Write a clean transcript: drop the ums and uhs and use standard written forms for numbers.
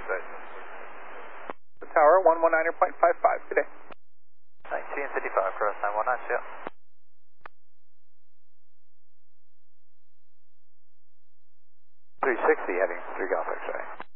X-ray. The tower, 119.55, good day. 1955, cross 919, see ya. 360 heading 3 Golf X-ray.